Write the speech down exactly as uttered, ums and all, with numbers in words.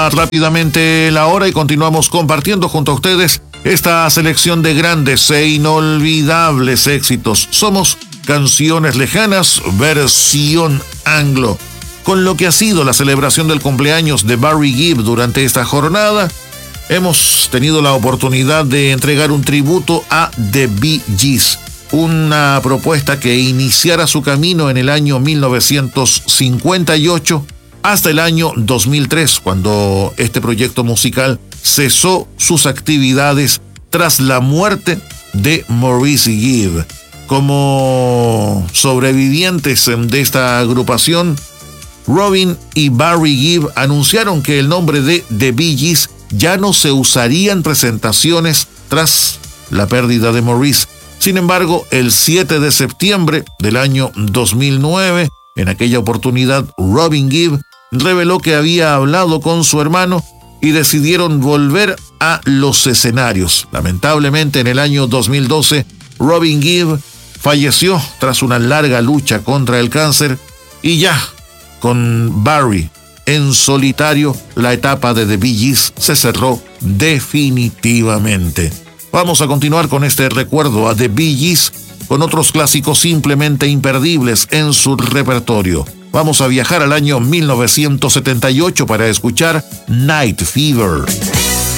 rápidamente la hora y continuamos compartiendo junto a ustedes esta selección de grandes e inolvidables éxitos. Somos Canciones Lejanas, versión anglo. Con lo que ha sido la celebración del cumpleaños de Barry Gibb durante esta jornada, hemos tenido la oportunidad de entregar un tributo a The Bee Gees, una propuesta que iniciara su camino en el año mil novecientos cincuenta y ocho hasta el año dos mil tres, cuando este proyecto musical cesó sus actividades tras la muerte de Maurice Gibb. Como sobrevivientes de esta agrupación, Robin y Barry Gibb anunciaron que el nombre de The Bee Gees ya no se usaría en presentaciones tras la pérdida de Maurice. Sin embargo, el siete de septiembre del año dos mil nueve, en aquella oportunidad, Robin Gibb reveló que había hablado con su hermano y decidieron volver a los escenarios. Lamentablemente, en el año dos mil doce, Robin Gibb falleció tras una larga lucha contra el cáncer y ya, con Barry en solitario, la etapa de The Bee Gees se cerró definitivamente. Vamos a continuar con este recuerdo a The Bee Gees con otros clásicos simplemente imperdibles en su repertorio. Vamos a viajar al año mil novecientos setenta y ocho para escuchar Night Fever.